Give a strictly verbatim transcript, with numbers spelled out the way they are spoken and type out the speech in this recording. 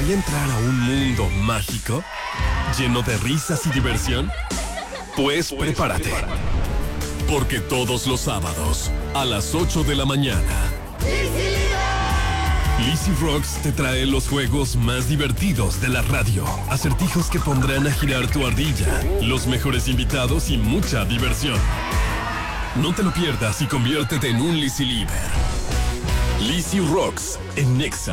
gustaría entrar a un mundo mágico? ¿Lleno de risas y diversión? Pues prepárate. Porque todos los sábados, a las ocho de la mañana, Lizzy Rocks te trae los juegos más divertidos de la radio. Acertijos que pondrán a girar tu ardilla, los mejores invitados y mucha diversión. No te lo pierdas y conviértete en un Lizzy Liver. Lizzy Rocks en Nexa.